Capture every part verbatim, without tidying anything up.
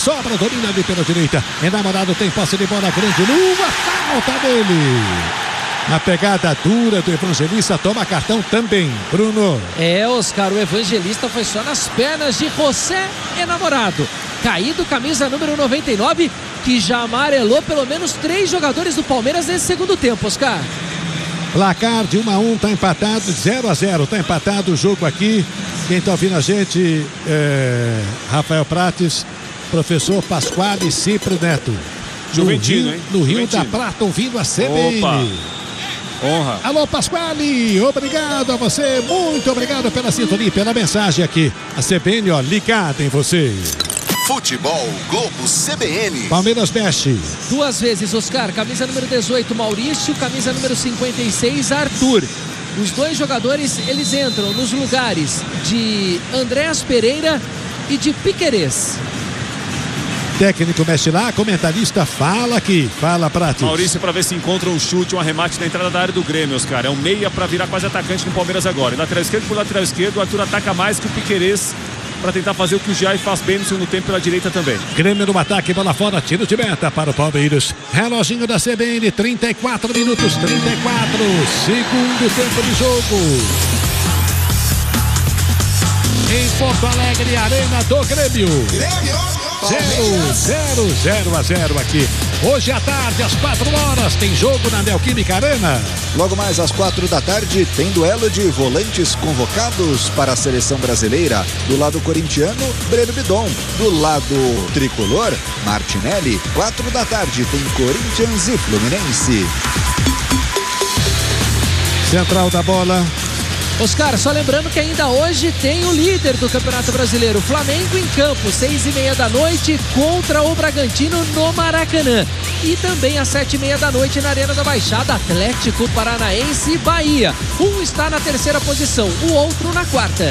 sobra, domina ali pela direita. Enamorado tem posse de bola grande. Lua, falta dele. Na pegada dura do Evangelista, toma cartão também, Bruno. É, Oscar, o Evangelista foi só nas pernas de José Enamorado. Caído, camisa número noventa e nove, que já amarelou pelo menos três jogadores do Palmeiras nesse segundo tempo, Oscar. Placar de um a um, tá empatado, zero a zero, tá empatado o jogo aqui. Quem tá ouvindo a gente é Rafael Prates, professor Pasquale Cipro Neto. Juventino, hein? No Rio Juventino. da Prata, ouvindo a C B N. Opa. Honra. Alô, Pasquale, obrigado a você, muito obrigado pela sintonia, pela mensagem aqui. A C B N, ó, ligada em você. Futebol Globo C B N. Palmeiras mexe. Duas vezes, Oscar. Camisa número dezoito, Maurício. Camisa número cinquenta e seis, Arthur. Os dois jogadores, eles entram nos lugares de Andréas Pereira e de Piquerez. Técnico mexe lá, comentarista fala aqui. Fala, Prates. Maurício para ver se encontra um chute, um arremate na entrada da área do Grêmio, Oscar. É um meia para virar quase atacante no Palmeiras agora. E lateral esquerdo por lateral esquerdo, o Arthur ataca mais que o Piquerez para tentar fazer o que o Giai faz bem no segundo tempo pela direita também. Grêmio no ataque, bola fora, tiro de meta para o Palmeiras. Reloginho da C B N, trinta e quatro minutos, trinta e quatro, segundo tempo de jogo. Em Porto Alegre, Arena do Grêmio. Grêmio. Zero, zero, zero a zero aqui. Hoje à tarde, às quatro horas, tem jogo na Neoquímica Arena. Logo mais às quatro da tarde, tem duelo de volantes convocados para a seleção brasileira. Do lado corintiano, Breno Bidon. Do lado tricolor, Martinelli. Quatro da tarde, tem Corinthians e Fluminense. Central da bola. Oscar, só lembrando que ainda hoje tem o líder do Campeonato Brasileiro, Flamengo, em campo, seis e meia da noite, contra o Bragantino no Maracanã. E também às sete e meia da noite na Arena da Baixada, Atlético Paranaense e Bahia. Um está na terceira posição, o outro na quarta.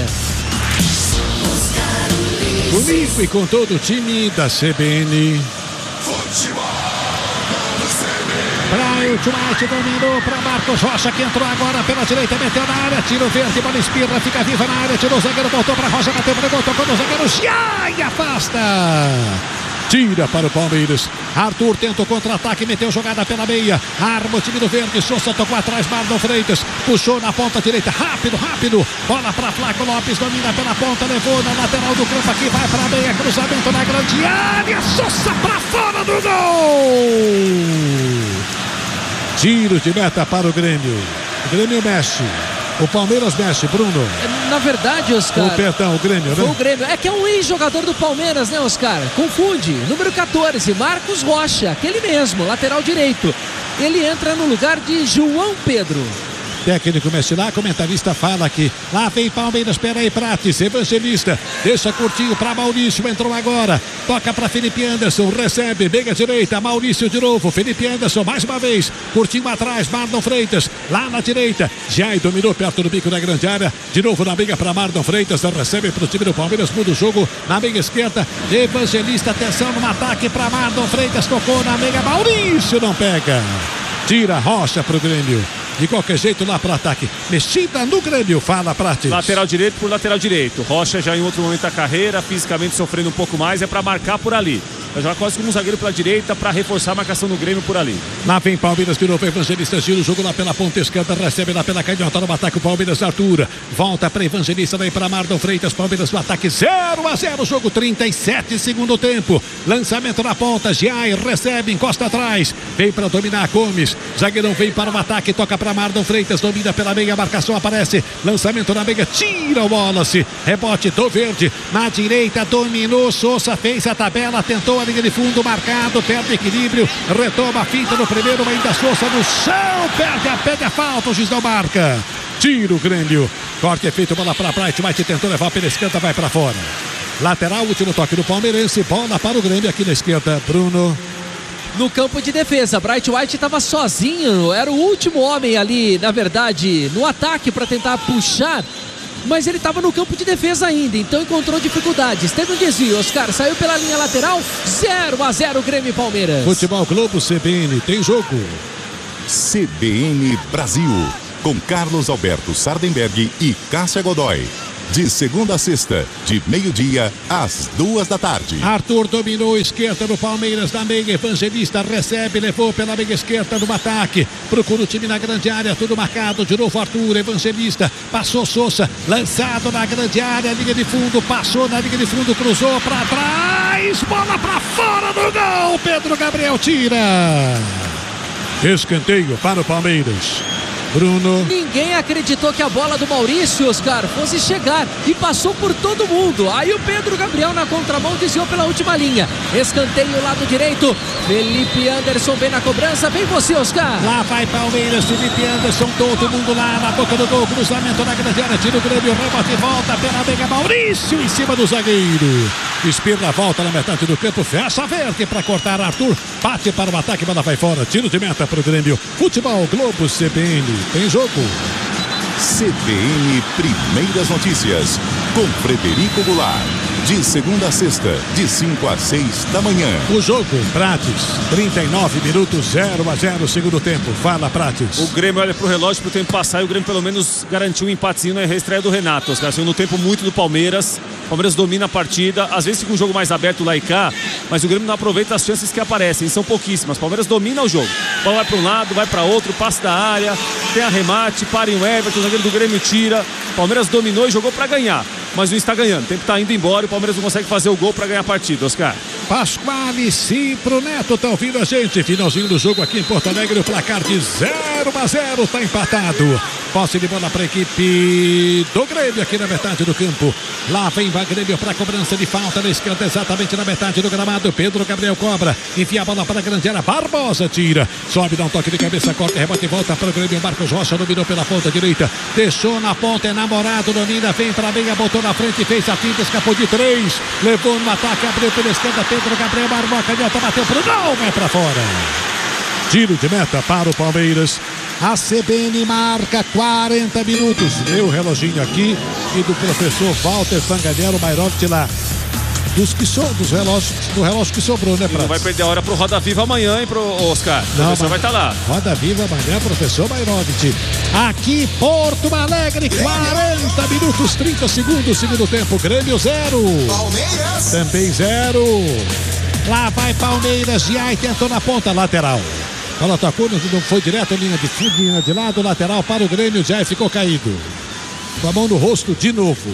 Comigo e com todo o time da C B N. Brian White dominou para Marcos Rocha, que entrou agora pela direita, meteu na área, tiro verde, bola espirra, fica viva na área, tirou o zagueiro, voltou para Rocha, bateu para o gol, tocou no zagueiro, e afasta. Tira para o Palmeiras. Arthur tenta o contra-ataque, meteu jogada pela meia. Arma o time do verde. Sousa tocou atrás, Marlon Freitas. Puxou na ponta direita. Rápido, rápido. Bola para Flaco Lopes. Domina pela ponta. Levou na lateral do campo aqui. Vai para a meia. Cruzamento na grande área. Sousa para fora do gol. Tiro de meta para o Grêmio. O Grêmio mexe. O Palmeiras mexe, Bruno. Na verdade, Oscar... O perdão, o Grêmio, né? O Grêmio. É que é um ex-jogador do Palmeiras, né, Oscar? Confunde. Número quatorze, Marcos Rocha. Aquele mesmo, lateral direito. Ele entra no lugar de João Pedro. Técnico mexe lá, comentarista fala aqui. Lá vem Palmeiras, pera aí, Prates, Evangelista. Deixa curtinho para Maurício, entrou agora. Toca para Felipe Anderson, recebe, meia direita, Maurício de novo. Felipe Anderson, mais uma vez. Curtinho atrás, Marlon Freitas. Lá na direita, Jai dominou perto do bico da grande área. De novo na meia para Marlon Freitas. Recebe para o time do Palmeiras, muda o jogo. Na meia esquerda, Evangelista, atenção no ataque para Marlon Freitas. Tocou na meia, Maurício não pega. Tira Rocha para o Grêmio. De qualquer jeito lá para o ataque. Mexida no Grêmio, fala Prates. Lateral direito por lateral direito. Rocha já em outro momento da carreira, fisicamente sofrendo um pouco mais, é para marcar por ali. Vai jogar quase como um zagueiro pela direita para reforçar a marcação do Grêmio por ali. Lá vem Palmeiras de novo, Evangelista gira o jogo lá pela ponta esquerda, recebe lá pela canhota no ataque o Palmeiras, Arthur. Volta para Evangelista, daí para Marlon Freitas, Palmeiras no ataque, zero a zero, jogo trinta e sete, segundo tempo. Lançamento na ponta, Giai recebe, encosta atrás, vem para dominar Gomes. Zagueirão vem para o ataque, toca para Marlon Freitas, domina pela meia, marcação aparece, lançamento na meia, tira o Wallace, rebote do verde, na direita, dominou, Sousa fez a tabela, tentou a linha de fundo, marcado, perde equilíbrio, retoma a finta no primeiro, ainda Sousa no chão, perde a, perde a falta, o juiz não marca. Tira o Grêmio, corte é feito, bola para Bright White, tentou levar pela esquerda, vai para fora. Lateral, último toque do palmeirense, bola para o Grêmio aqui na esquerda, Bruno. No campo de defesa, Bright White estava sozinho, era o último homem ali, na verdade, no ataque para tentar puxar, mas ele estava no campo de defesa ainda, então encontrou dificuldades. Teve um desvio, Oscar, saiu pela linha lateral, zero a zero Grêmio e Palmeiras. Futebol Globo C B N, tem jogo. C B N Brasil, com Carlos Alberto Sardenberg e Cássia Godoy. De segunda a sexta, de meio-dia às duas da tarde. Arthur dominou a esquerda do Palmeiras na meia. Evangelista recebe, levou pela meia esquerda no ataque. Procura o time na grande área, tudo marcado. De novo Arthur, Evangelista. Passou Sousa, lançado na grande área, linha de fundo. Passou na linha de fundo, cruzou para trás. Bola para fora do gol. Pedro Gabriel tira. Escanteio para o Palmeiras. Bruno. Ninguém acreditou que a bola do Maurício, Oscar, fosse chegar e passou por todo mundo. Aí o Pedro Gabriel na contramão desviou pela última linha. Escanteio lado direito. Felipe Anderson vem na cobrança. Vem você, Oscar. Lá vai Palmeiras, Felipe Anderson, todo mundo lá na boca do gol. Cruzamento na grande área, tira o Grêmio, rebote e volta pela meia. Maurício em cima do zagueiro. Espirra, volta na metade do campo, fecha verde para cortar Arthur. Bate para o ataque, bola vai fora. Tiro de meta para o Grêmio. Futebol Globo C B N. Tem jogo. C B N Primeiras Notícias, com Frederico Goulart. De segunda a sexta, de cinco às seis da manhã. O jogo, Prates, trinta e nove minutos, zero a zero, segundo tempo. Fala, Prates. O Grêmio olha pro relógio pro tempo passar e o Grêmio pelo menos garantiu um empatezinho na reestreia do Renato. Os caras segundo tempo muito do Palmeiras. O Palmeiras domina a partida, às vezes fica um jogo mais aberto lá e cá, mas o Grêmio não aproveita as chances que aparecem, são pouquíssimas. O Palmeiras domina o jogo. A bola vai para um lado, vai para outro, passe da área, tem arremate, para em o Everton, o zagueiro do Grêmio tira. O Palmeiras dominou e jogou para ganhar, mas não está ganhando. O tempo está indo embora e o Palmeiras não consegue fazer o gol para ganhar a partida, Oscar. Pasquale, sim, pro Neto, tá ouvindo a gente. Finalzinho do jogo aqui em Porto Alegre, o placar de zero a zero, tá empatado. Posse de bola para a equipe do Grêmio aqui na metade do campo. Lá vem o Grêmio para a cobrança de falta na esquerda, exatamente na metade do gramado. Pedro Gabriel cobra, enfia a bola para a grande área. Barbosa tira, sobe, dá um toque de cabeça, corta, rebate e volta para o Grêmio. Marcos Rocha dominou pela ponta direita, deixou na ponta, é namorado, domina, vem para a meia, botou na frente, fez a finta, escapou de três, levou no ataque, abriu pela esquerda. Pedro Gabriel, armou a canhota, bateu pro gol, vai para fora. Tiro de meta para o Palmeiras. A C B N marca quarenta minutos. Meu reloginho aqui e do professor Walter Fanganello Mairotti lá. Dos que so, dos relógios, do relógio que sobrou, né, Prato? Não vai perder a hora pro Roda Viva amanhã, hein, pro Oscar. O Não, professor vai estar tá lá. Roda Viva amanhã, professor Mairotti. Aqui, Porto Alegre, quarenta minutos, trinta segundos, segundo tempo. Grêmio zero. Palmeiras. Também zero. Lá vai Palmeiras, e aí tentou na ponta lateral. Ela tocou, não foi direto, linha de fundo, linha de lado, lateral para o Grêmio, já ficou caído. Com a mão no rosto de novo.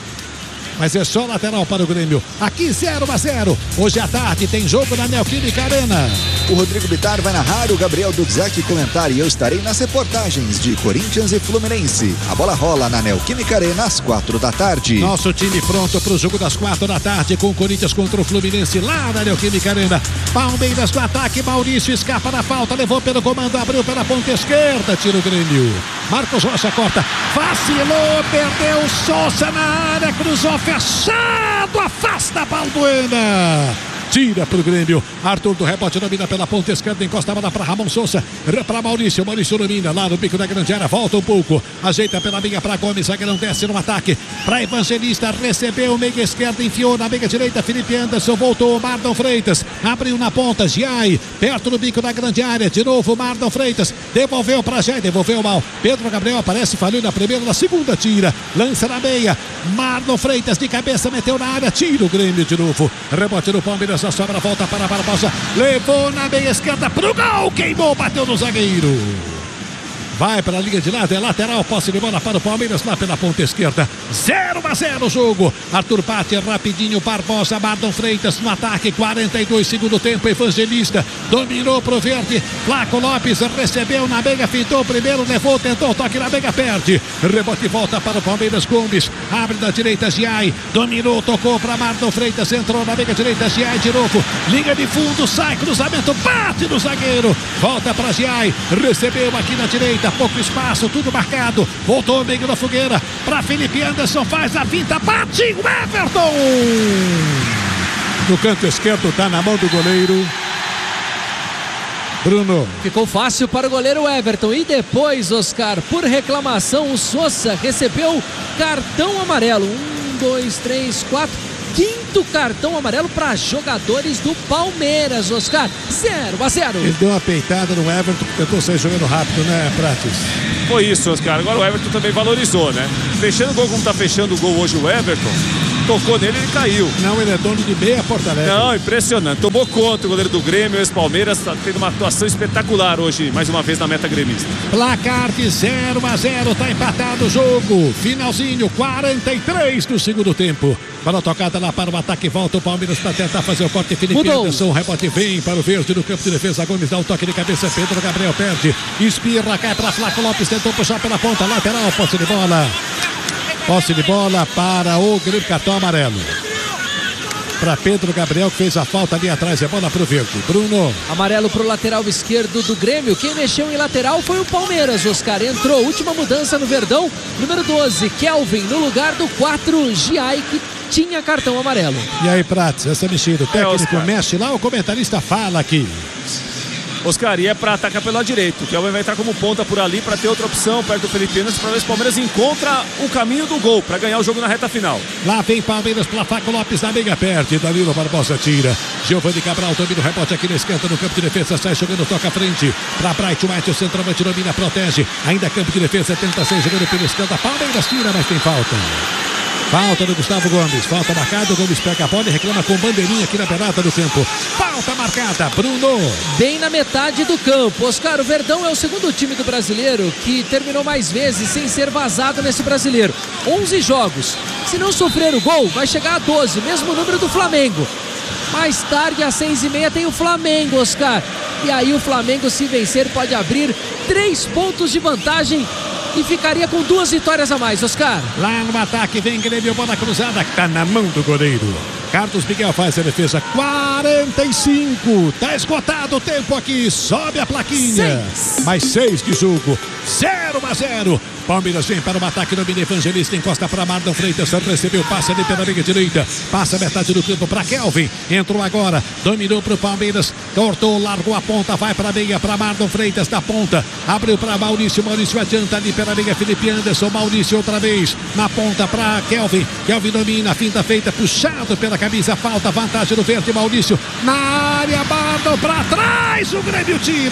Mas é só lateral para o Grêmio. Aqui zero a zero. Hoje à tarde tem jogo na Neoquímica Arena. O Rodrigo Bittar vai narrar, o Gabriel Dudzek comentar e eu estarei nas reportagens de Corinthians e Fluminense. A bola rola na Neoquímica Arena às quatro da tarde. Nosso time pronto para o jogo das quatro da tarde com o Corinthians contra o Fluminense lá na Neoquímica Arena. Palmeiras no ataque, Maurício escapa da falta, levou pelo comando, abriu pela ponta esquerda, tira o Grêmio. Marcos Rocha corta, vacilou, perdeu o Sousa na área, cruzou fechado, afasta a Balbuena. Tira para o Grêmio. Arthur do rebote domina pela ponta esquerda, encosta a bola para Ramon Sousa, para Maurício. Maurício domina lá no bico da grande área, volta um pouco, ajeita pela meia para Gomes, zagueirão desce no ataque para Evangelista, recebeu meia esquerda, enfiou na meia direita. Felipe Anderson voltou, Mardon Freitas abriu na ponta, Giai perto do bico da grande área, de novo Mardon Freitas, devolveu para Giai, devolveu mal. Pedro Gabriel aparece, falhou na primeira, na segunda tira, lança na meia. Mardon Freitas de cabeça meteu na área, tira o Grêmio de novo. Rebote no Palmeiras, a sobra volta para Barbosa, levou na meia esquerda pro gol, queimou, bateu no zagueiro. Vai para a linha de lado, é lateral, posse de bola para o Palmeiras lá pela ponta esquerda. zero a zero o jogo. Arthur bate rapidinho, Barbosa, Mardon Freitas no ataque, quarenta e dois segundo tempo. Evangelista dominou pro verde, Flaco Lopes recebeu na meia, fintou primeiro, levou, tentou, toque na meia, perde. Rebote volta para o Palmeiras, Gomes, abre da direita, Giai, dominou, tocou para Mardon Freitas, entrou na meia direita, Giai de novo, linha de fundo, sai, cruzamento, bate no zagueiro, volta para Giai, recebeu aqui na direita, pouco espaço, tudo marcado, voltou meio da fogueira para Felipe Anderson, faz a finta, bate o Everton no canto esquerdo, tá na mão do goleiro Bruno. Ficou fácil para o goleiro Everton. E depois, Oscar, por reclamação, o Sousa recebeu cartão amarelo. Um, dois, três, quatro. quinto cartão amarelo para jogadores do Palmeiras, Oscar. zero a zero. Ele deu uma peitada no Everton, tentou sair jogando rápido, né, Prates? Foi isso, Oscar. Agora o Everton também valorizou, né? Fechando o gol como tá fechando o gol hoje o Everton, tocou nele e ele caiu. Não, ele é dono de meia Porto Alegre. Não, impressionante. Tomou conta o goleiro do Grêmio, o ex-Palmeiras, tá tendo uma atuação espetacular hoje, mais uma vez na meta gremista. Placar de zero a zero, tá empatado o jogo. Finalzinho, quarenta e três do segundo tempo. Bola tocada lá para o ataque, volta o Palmeiras para tentar fazer o corte. Felipe Anderson, rebote vem para o verde no campo de defesa. Gomes dá um toque de cabeça, Pedro Gabriel perde. Espirra, cai para Flaco Lopes, tentou puxar pela ponta lateral, posse de bola. Posse de bola para o Grêmio, cartão amarelo. Para Pedro Gabriel, que fez a falta ali atrás. É bola para o verde. Bruno. Amarelo para o lateral esquerdo do Grêmio. Quem mexeu em lateral foi o Palmeiras. Oscar entrou. Última mudança no Verdão. Número doze, Kelvin, no lugar do quatro, Giai, que tinha cartão amarelo. E aí, Prates, essa mexida. O técnico é, mexe lá, o comentarista fala aqui. Oscar, e é para atacar pelo lado direito. O Kelvin vai entrar como ponta por ali para ter outra opção perto do Felipe Anderson, para ver se o Palmeiras encontra o caminho do gol para ganhar o jogo na reta final. Lá vem Palmeiras para Flaco Lopes na meia, perde. Danilo Barbosa tira. Giovanni Cabral domina o rebote aqui na esquerda no campo de defesa. Sai jogando, toca à frente. Para Bright White, o centroavante domina, protege. Ainda campo de defesa, tenta sair jogando pela esquerda. Palmeiras tira, mas tem falta. Falta do Gustavo Gomes, falta marcada, o Gomes pega a bola e reclama com bandeirinha aqui na beirada do campo. Falta marcada, Bruno. Bem na metade do campo. Oscar, o Verdão é o segundo time do brasileiro que terminou mais vezes sem ser vazado nesse brasileiro. onze jogos. Se não sofrer o gol, vai chegar a doze, mesmo número do Flamengo. Mais tarde, às seis e meia, tem o Flamengo, Oscar. E aí o Flamengo, se vencer, pode abrir três pontos de vantagem e ficaria com duas vitórias a mais, Oscar. Lá no ataque vem Grêmio, bola cruzada, tá na mão do goleiro. Carlos Miguel faz a defesa, quarenta e cinco, tá esgotado o tempo aqui, sobe a plaquinha. Seis. Mais seis de jogo, zero a zero. Palmeiras vem para o ataque, domina Evangelista, encosta para Marlon Freitas, recebeu, passa ali pela linha direita, passa a metade do campo para Kelvin, entrou agora, dominou para o Palmeiras, cortou, largou a ponta, vai para a meia, para Marlon Freitas da ponta, abriu para Maurício, Maurício adianta ali pela linha, Felipe Anderson, Maurício outra vez, na ponta para Kelvin, Kelvin domina, finta feita, puxado pela camisa, falta, vantagem do verde, Maurício, na área, Marlon para trás, o Grêmio tira.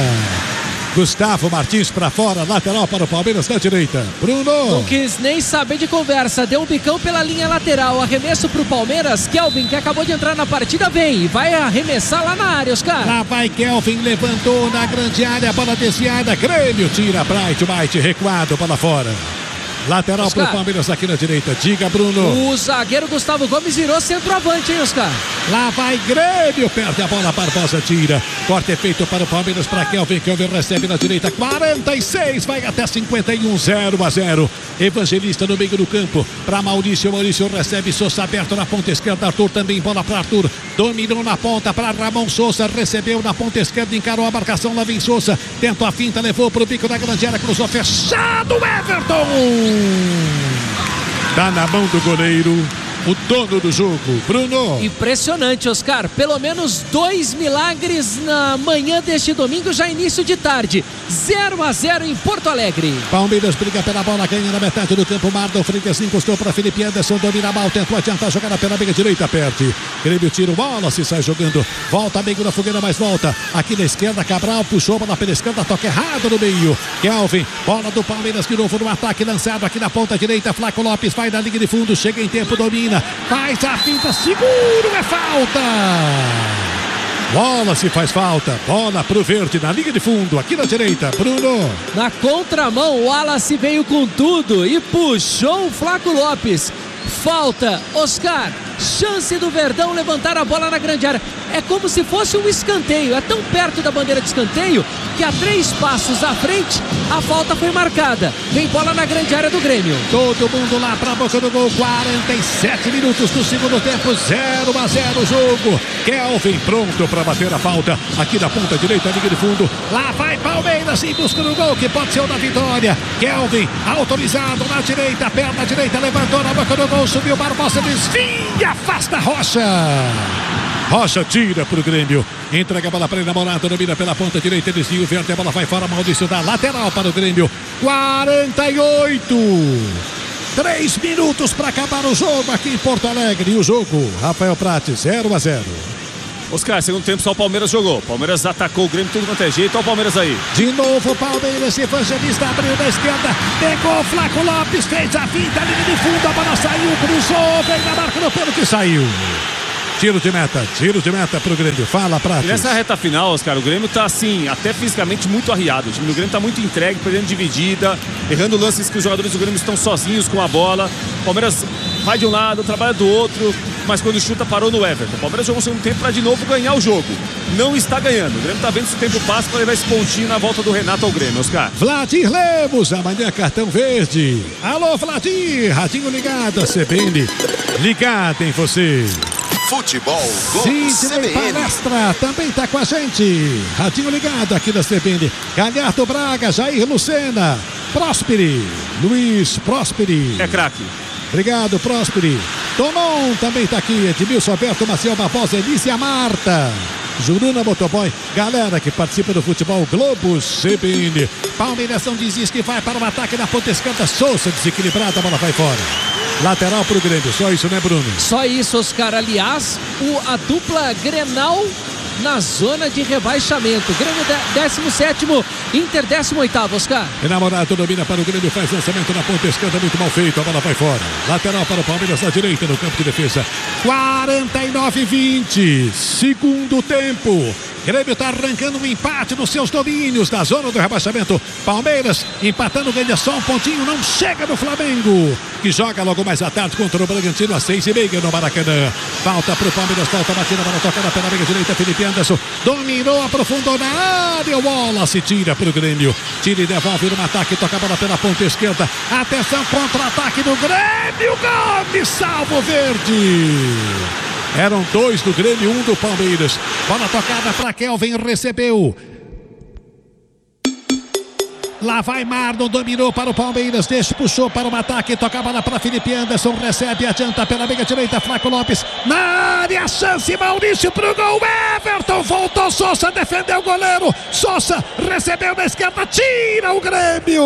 Gustavo Martins para fora, lateral para o Palmeiras na direita. Bruno. Não quis nem saber de conversa, deu um bicão pela linha lateral, arremesso para o Palmeiras. Kelvin, que acabou de entrar na partida, vem e vai arremessar lá na área, Oscar. Lá vai Kelvin, levantou na grande área, bola desviada, Grêmio tira, Bright White recuado, bola fora. Lateral para o Palmeiras aqui na direita. Diga, Bruno. O zagueiro Gustavo Gomes virou centroavante, hein, Oscar? Lá vai Grêmio. Perde a bola, Barbosa tira. Corte é feito para o Palmeiras, para Kelvin. Kelvin recebe na direita. quarenta e seis, vai até cinquenta e um, zero a zero. Evangelista no meio do campo. Para Maurício. Maurício recebe. Souza aberto na ponta esquerda. Arthur também. Bola para Arthur. Dominou na ponta para Ramon Souza. Recebeu na ponta esquerda. Encarou a marcação. Lá vem Souza. Tentou a finta. Levou para o bico da grande área. Cruzou fechado. Everton. Tá na mão do goleiro, o dono do jogo, Bruno. Impressionante, Oscar. Pelo menos dois milagres na manhã deste domingo, já início de tarde. zero a zero em Porto Alegre. Palmeiras briga pela bola, ganha na metade do campo. Marlon Freitas encostou para Felipe Anderson, domina mal, tentou adiantar, jogada pela meia direita, perde. Grêmio tira o bola, se sai jogando. Volta amigo da fogueira, mas volta. Aqui na esquerda, Cabral puxou bola pela esquerda, toca errado no meio. Kelvin, bola do Palmeiras de novo no ataque, lançado aqui na ponta direita. Flaco Lopes vai na linha de fundo, chega em tempo, domina. Faz a finta, seguro, é falta. Bola se faz falta, bola pro verde na linha de fundo, aqui na direita, Bruno. Na contramão, o Wallace veio com tudo e puxou o Flaco Lopes. Falta, Oscar, chance do Verdão levantar a bola na grande área. É como se fosse um escanteio, é tão perto da bandeira de escanteio que a três passos à frente a falta foi marcada. Vem bola na grande área do Grêmio. Todo mundo lá pra boca do gol, quarenta e sete minutos do segundo tempo, zero a zero o jogo. Kelvin pronto para bater a falta aqui na ponta direita, linha de fundo. Lá vai Palmeiras em busca do gol que pode ser o da vitória. Kelvin autorizado na direita, perna direita, levantou na boca do gol, subiu Barbosa, desvia, afasta Rocha. Rocha tira pro Grêmio, entrega a bola para ele, namorado, domina pela ponta direita, desvio verde, a bola vai fora, Maurício dá lateral para o Grêmio, quarenta e oito. Três minutos para acabar o jogo aqui em Porto Alegre. E o jogo, Rafael Prates, zero a zero. Oscar, segundo tempo só o Palmeiras jogou. O Palmeiras atacou o Grêmio tudo quanto é jeito. Olha o Palmeiras aí. De novo o Palmeiras, Evangelista abriu da esquerda, pegou o Flaco Lopes, fez a finta, linha de fundo, a bola saiu, cruzou, veio na marca do pênalti, saiu. Tiro de meta, tiro de meta pro Grêmio. Fala, Prates. E nessa reta final, Oscar, o Grêmio tá assim, até fisicamente muito arriado. O time do Grêmio tá muito entregue, perdendo dividida, errando lances que os jogadores do Grêmio estão sozinhos com a bola. O Palmeiras vai de um lado, trabalha do outro, mas quando chuta parou no Everton. O Palmeiras jogou o segundo tempo para de novo ganhar o jogo. Não está ganhando. O Grêmio tá vendo se o tempo passa para levar esse pontinho na volta do Renato ao Grêmio, Oscar. Vladir Lemos, amanhã cartão verde. Alô, Vladir, radinho ligado, a C B N ligado em você. Futebol Globo C B N. Palestra também está com a gente. Radinho ligado aqui da C B N. Galhardo Braga, Jair Lucena, Prósperi, Luiz Prósperi. É craque. Obrigado, Prósperi. Tonon também está aqui. Edmilson Alberto, Maciel Barbosa, Elícia Marta, Juruna Motoboy, galera que participa do Futebol Globo C B N. Palmeiras diz que vai para o ataque na ponta esquerda. Souza desequilibrada, a bola vai fora. Lateral para o Grêmio, só isso, né, Bruno? Só isso, Oscar. Aliás, o, a dupla Grenal na zona de rebaixamento. Grêmio décimo sétimo, Inter décimo oitavo, Oscar. Enamorado domina para o Grêmio, faz lançamento na ponta esquerda, muito mal feito, a bola vai fora. Lateral para o Palmeiras na direita, no campo de defesa. quarenta e nove a vinte, segundo tempo. Grêmio está arrancando um empate nos seus domínios da zona do rebaixamento. Palmeiras empatando, ganha só um pontinho, não chega no Flamengo, que joga logo mais à tarde contra o Bragantino às seis e meia no Maracanã. Falta para o Palmeiras, falta batida para tocar pela meia direita. Felipe Anderson dominou, aprofundou na área. O Wallace tira para o Grêmio. Tira e devolve no ataque, toca a bola pela ponta esquerda. Atenção, contra-ataque do Grêmio. Gomes, salvo verde. Eram dois do Grêmio, um do Palmeiras. Bola tocada para Kelvin, recebeu. Lá vai Marlon, dominou para o Palmeiras, deixa, puxou para o ataque, toca a bola para Felipe Anderson, recebe, adianta pela meia direita, Flaco Lopes, na área, chance, Maurício pro gol, Everton, voltou, Souza, defendeu o goleiro, Souza, recebeu na esquerda, tira o Grêmio.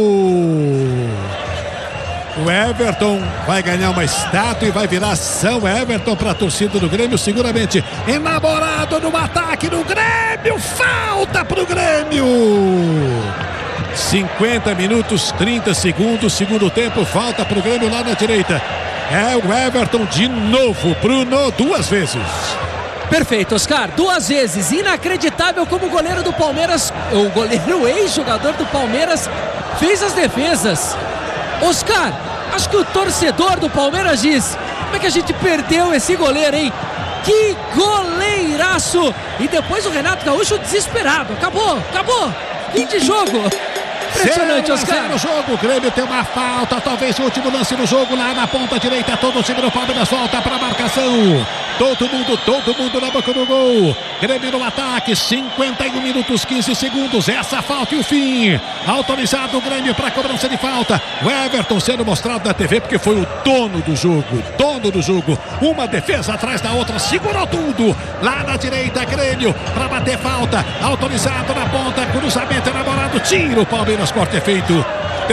O Everton vai ganhar uma estátua e vai virar São Everton para a torcida do Grêmio, seguramente enamorado no ataque do Grêmio, falta para o Grêmio. cinquenta minutos, trinta segundos, segundo tempo, falta para o Grêmio lá na direita. É o Everton de novo, Bruno, duas vezes. Perfeito, Oscar, duas vezes, inacreditável como o goleiro do Palmeiras, o goleiro ex-jogador do Palmeiras fez as defesas. Oscar, acho que o torcedor do Palmeiras diz: como é que a gente perdeu esse goleiro, hein? Que goleiraço! E depois o Renato Gaúcho desesperado. Acabou, acabou! Fim de jogo! Impressionante, Oscar. No jogo, o Grêmio tem uma falta, talvez o último lance do jogo lá na ponta direita. Todo o time do Palmeiras volta para a marcação. Todo mundo, todo mundo na boca do gol. Grêmio no ataque, cinquenta e um minutos, quinze segundos. Essa falta e o fim. Autorizado o Grêmio para a cobrança de falta. O Everton sendo mostrado na T V porque foi o dono do jogo. Dono do jogo. Uma defesa atrás da outra, segurou tudo. Lá na direita, Grêmio para bater falta. Autorizado na ponta, cruzamento elaborado, tiro. O Palmeiras, corte é feito.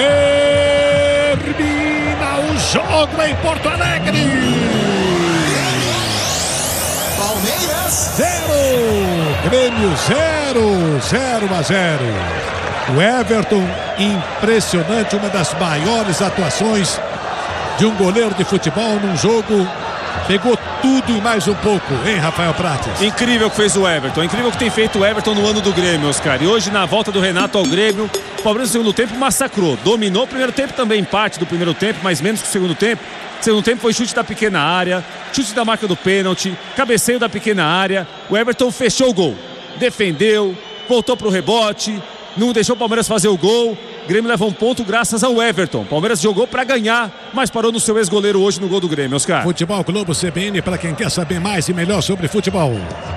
Termina o jogo em Porto Alegre. Palmeiras Zero, Grêmio zero, zero a zero. O Everton, impressionante, uma das maiores atuações de um goleiro de futebol num jogo. Pegou tudo e mais um pouco, hein, Rafael Prates? Incrível o que fez o Everton, incrível o que tem feito o Everton no ano do Grêmio, Oscar. E hoje, na volta do Renato ao Grêmio, o Palmeiras no segundo tempo massacrou. Dominou o primeiro tempo também, empate do primeiro tempo, mas menos que o segundo tempo. O segundo tempo foi chute da pequena área, chute da marca do pênalti, cabeceio da pequena área. O Everton fechou o gol, defendeu, voltou para o rebote, não deixou o Palmeiras fazer o gol. O Grêmio leva um ponto graças ao Everton. Palmeiras jogou para ganhar, mas parou no seu ex-goleiro hoje no gol do Grêmio, Oscar. Futebol Globo C B N, para quem quer saber mais e melhor sobre futebol.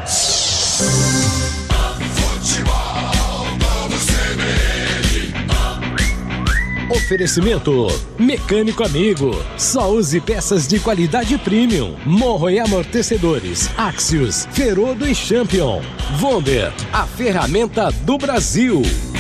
Oferecimento Mecânico Amigo. Só use peças de qualidade premium. Morro e amortecedores. Axios, Ferodo e Champion. Vonder, a ferramenta do Brasil.